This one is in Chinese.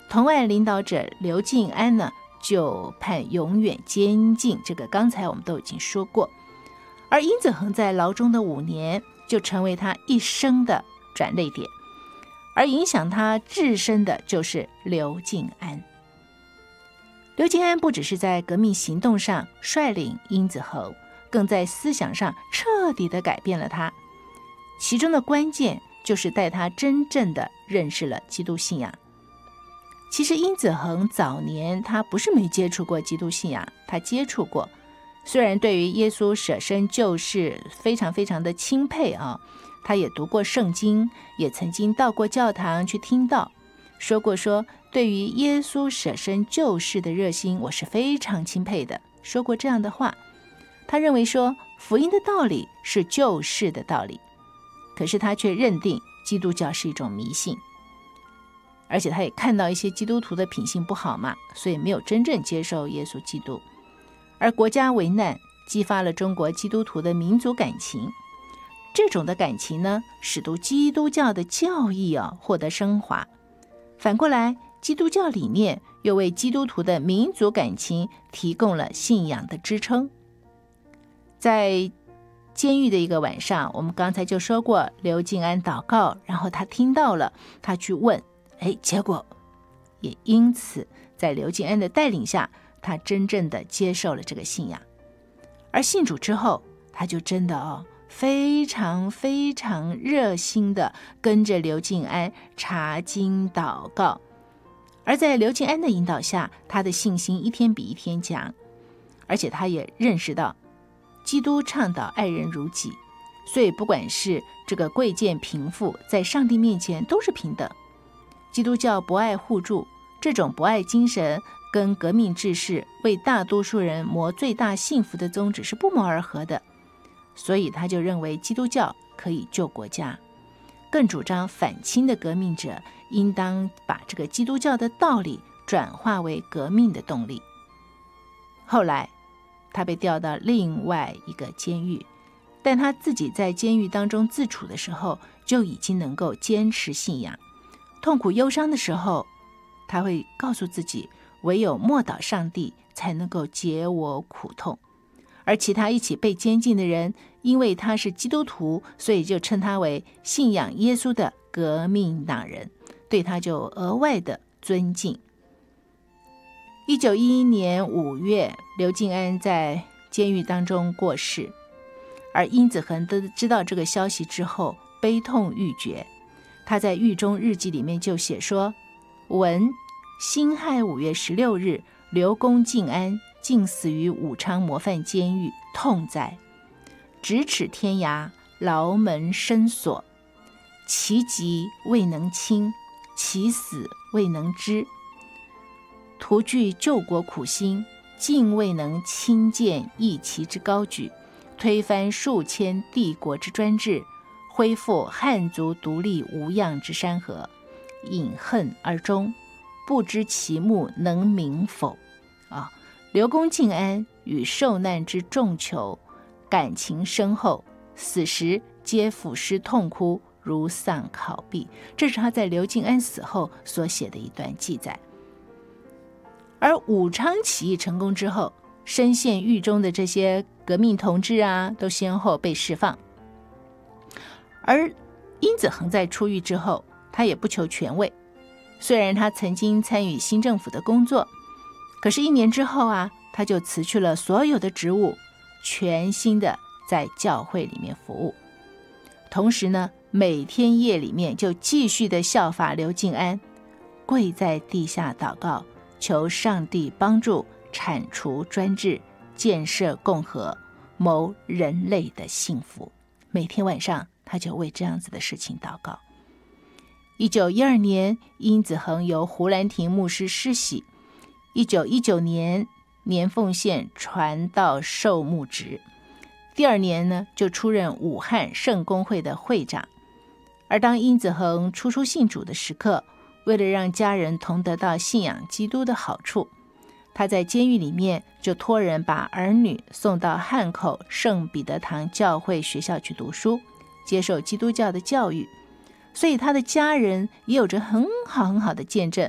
同案领导者刘敬安呢，就判永远监禁，这个刚才我们都已经说过。而殷子恒在牢中的5年，就成为他一生的转捩点，而影响他至深的就是刘敬安。刘敬安不只是在革命行动上率领殷子恒，更在思想上彻底地改变了他。其中的关键就是带他真正的认识了基督信仰。其实殷子恒早年他不是没接触过基督信仰，他接触过，虽然对于耶稣舍身救世非常非常的钦佩啊，他也读过圣经，也曾经到过教堂去听道，说对于耶稣舍身救世的热心，我是非常钦佩的，说过这样的话。他认为说福音的道理是救世的道理，可是他却认定基督教是一种迷信，而且他也看到一些基督徒的品性不好嘛，所以没有真正接受耶稣基督。而国家危难激发了中国基督徒的民族感情，这种的感情呢，使得基督教的教义获得升华。反过来，基督教理念又为基督徒的民族感情提供了信仰的支撑。在监狱的一个晚上，我们刚才就说过，刘敬安祷告，然后他听到了，他去问，结果也因此在刘敬安的带领下，他真正的接受了这个信仰。而信主之后，他就真的非常非常热心的跟着刘敬安查经祷告。而在刘敬安的引导下，他的信心一天比一天强，而且他也认识到基督倡导爱人如己，所以不管是这个贵贱贫富，在上帝面前都是平等。基督教博爱互助，这种博爱精神跟革命志士为大多数人谋最大幸福的宗旨是不谋而合的，所以他就认为基督教可以救国家，更主张反清的革命者应当把这个基督教的道理转化为革命的动力。后来他被调到另外一个监狱，但他自己在监狱当中自处的时候，就已经能够坚持信仰。痛苦忧伤的时候，他会告诉自己，唯有默祷上帝才能够解我苦痛。而其他一起被监禁的人，因为他是基督徒，所以就称他为信仰耶稣的革命党人，对他就额外的尊敬。1911年5月，刘敬安在监狱当中过世，而殷子恒得知道这个消息之后，悲痛欲绝。他在狱中日记里面就写说：文辛亥5月16日，刘公敬安竟死于武昌模范监狱，痛哉！咫尺天涯，牢门深锁，其疾未能清，其死未能知。徒具救国苦心，竟未能亲见义旗之高举，推翻数千帝国之专制，恢复汉族独立无恙之山河，饮恨而终，不知其目能明否。刘公敬安与受难之众囚感情深厚，死时皆抚尸痛哭，如丧考妣。这是他在刘敬安死后所写的一段记载。而武昌起义成功之后，深陷狱中的这些革命同志都先后被释放。而殷子恒在出狱之后，他也不求权位，虽然他曾经参与新政府的工作，可是1年之后他就辞去了所有的职务，全心的在教会里面服务。同时呢，每天夜里面就继续的效法刘敬安，跪在地下祷告，求上帝帮助铲除专制，建设共和，谋人类的幸福。每天晚上他就为这样子的事情祷告。1912年，殷子恒由胡兰亭牧师施洗。1919年，年凤县传道授牧职。第2年呢，就出任武汉圣公会的会长。而当殷子恒初信主的时刻，为了让家人同得到信仰基督的好处，他在监狱里面就托人把儿女送到汉口圣彼得堂教会学校去读书，接受基督教的教育。所以他的家人也有着很好的见证，